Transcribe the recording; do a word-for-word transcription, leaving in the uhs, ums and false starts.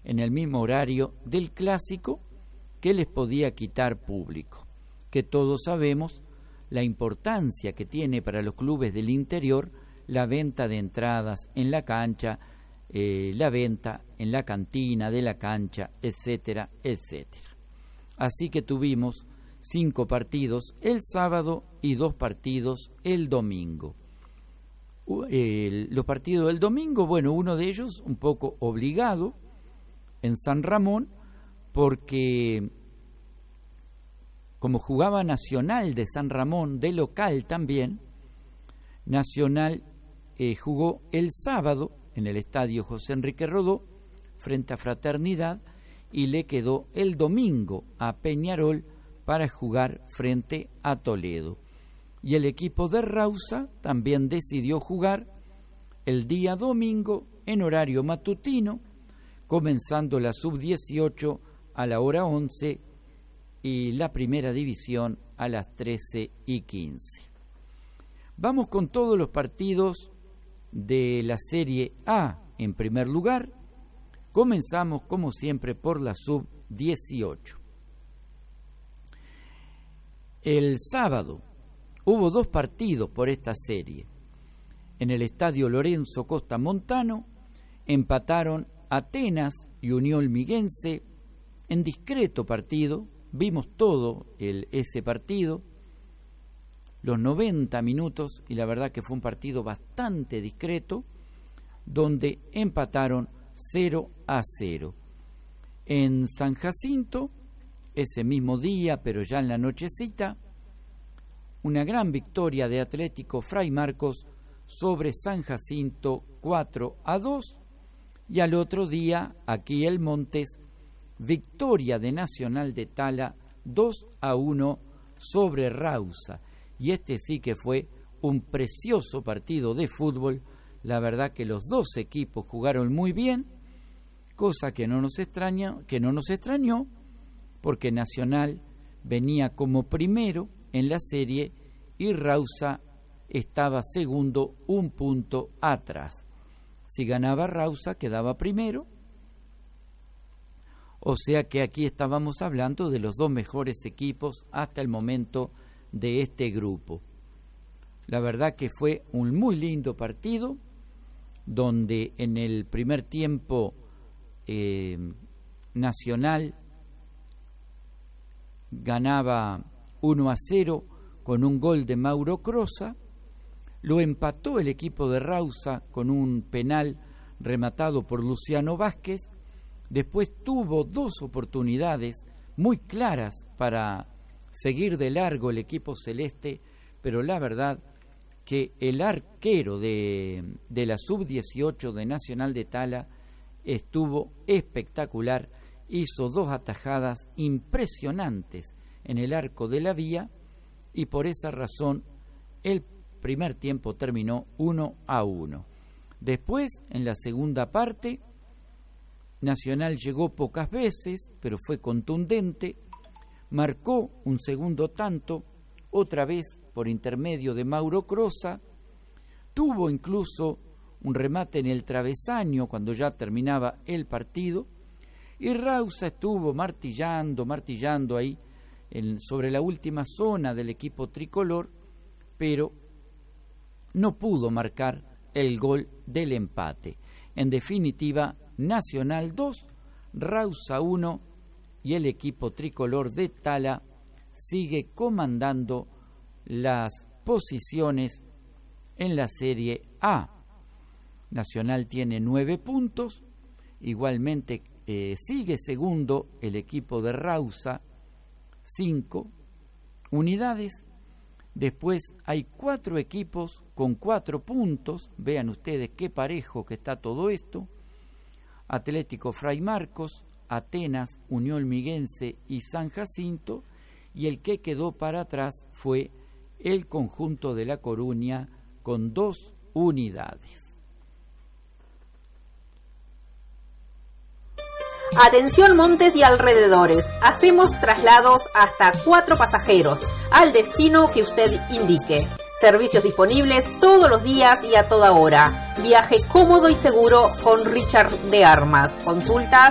en el mismo horario del clásico que les podía quitar público, que todos sabemos la importancia que tiene para los clubes del interior la venta de entradas en la cancha, eh, la venta en la cantina de la cancha, etcétera, etcétera. Así que tuvimos cinco partidos el sábado y dos partidos el domingo. El, los partidos del domingo, bueno, uno de ellos un poco obligado en San Ramón, porque como jugaba Nacional de San Ramón de local también, Nacional eh, jugó el sábado en el estadio José Enrique Rodó frente a Fraternidad y le quedó el domingo a Peñarol para jugar frente a Toledo. Y el equipo de Rausa también decidió jugar el día domingo en horario matutino, comenzando la sub dieciocho a la hora once y la primera división a las trece y quince. Vamos con todos los partidos de la Serie A en primer lugar. Comenzamos como siempre por la sub dieciocho. El sábado hubo dos partidos por esta serie. En el estadio Lorenzo Costa Montano empataron Atenas y Unión Miguense en discreto partido. Vimos todo el, ese partido, los noventa minutos, y la verdad que fue un partido bastante discreto, donde empataron cero a cero. En San Jacinto, ese mismo día, pero ya en la nochecita, una gran victoria de Atlético Fray Marcos sobre San Jacinto cuatro a dos, y al otro día, aquí el Montes, victoria de Nacional de Tala dos a uno sobre Rausa. Y este sí que fue un precioso partido de fútbol. La verdad que los dos equipos jugaron muy bien, cosa que no nos extraña, que no nos extrañó, porque Nacional venía como primero en la serie y Rausa estaba segundo, un punto atrás. Si ganaba Rausa quedaba primero, o sea que aquí estábamos hablando de los dos mejores equipos hasta el momento de este grupo. La verdad que fue un muy lindo partido, donde en el primer tiempo eh, Nacional ganaba uno a cero con un gol de Mauro Crosa, lo empató el equipo de Rausa con un penal rematado por Luciano Vázquez. Después tuvo dos oportunidades muy claras para seguir de largo el equipo celeste, pero la verdad que el arquero de, de la sub dieciocho de Nacional de Tala estuvo espectacular, hizo dos atajadas impresionantes en el arco de la vía, y por esa razón el primer tiempo terminó uno a uno. Después, en la segunda parte, Nacional llegó pocas veces, pero fue contundente, marcó un segundo tanto, otra vez por intermedio de Mauro Crosa, tuvo incluso un remate en el travesaño cuando ya terminaba el partido, y Rausa estuvo martillando, martillando ahí en, sobre la última zona del equipo tricolor, pero no pudo marcar el gol del empate. En definitiva, Nacional dos, Rausa uno, y el equipo tricolor de Tala sigue comandando las posiciones en la Serie A. Nacional tiene nueve puntos, igualmente eh, sigue segundo el equipo de Rausa, cinco unidades. Después hay cuatro equipos con cuatro puntos, vean ustedes qué parejo que está todo esto. Atlético Fray Marcos, Atenas, Unión Miguense y San Jacinto, y el que quedó para atrás fue el conjunto de La Coruña con dos unidades. Atención Montes y alrededores, hacemos traslados hasta cuatro pasajeros al destino que usted indique. Servicios disponibles todos los días y a toda hora. Viaje cómodo y seguro con Richard de Armas. Consultas